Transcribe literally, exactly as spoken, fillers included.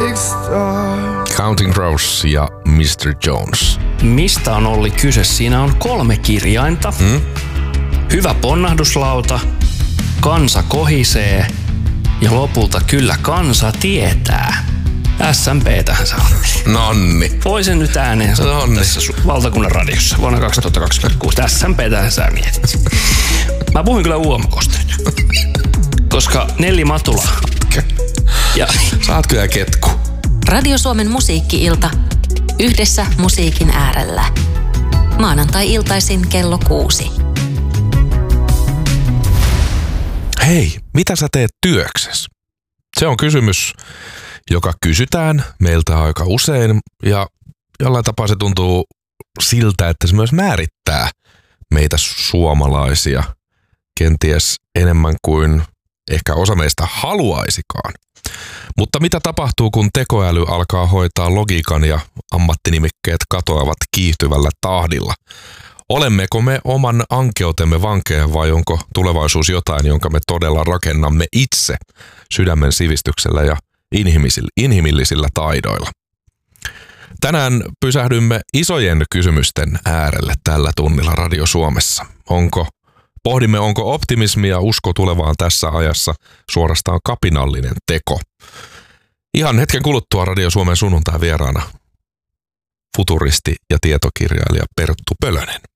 Counting Crows ja mister Jones. Mistä on Olli kyse? Siinä on kolme kirjainta. Hmm? Hyvä ponnahduslauta, kansa kohisee ja lopulta kyllä kansa tietää. S M P:tähän se on. Nonni. Voisin nyt ääneen sanoa Nonni. Tässä valtakunnan radiossa vuonna kaksituhattakaksikymmentäkuusi. S M P:tähän sä mietit. Mä puhuin kyllä U M K:sta nyt. Koska Nelli Matula. Ja saat kyllä ketku. Radio Suomen musiikki-ilta. Yhdessä musiikin äärellä. Maanantai-iltaisin kello kuusi. Hei, mitä sä teet työksessä? Se on kysymys, joka kysytään meiltä aika usein ja jollain tapaa se tuntuu siltä, että se myös määrittää meitä suomalaisia kenties enemmän kuin ehkä osa meistä haluaisikaan. Mutta mitä tapahtuu, kun tekoäly alkaa hoitaa logiikan ja ammattinimikkeet katoavat kiihtyvällä tahdilla? Olemmeko me oman ankeutemme vankeja vai onko tulevaisuus jotain, jonka me todella rakennamme itse sydämen sivistyksellä ja inhimillisillä taidoilla? Tänään pysähdymme isojen kysymysten äärelle tällä tunnilla Radio Suomessa. Onko, pohdimme, onko optimismi ja usko tulevaan tässä ajassa suorastaan kapinallinen teko? Ihan hetken kuluttua Radio Suomen sunnuntai vieraana futuristi ja tietokirjailija Perttu Pölönen.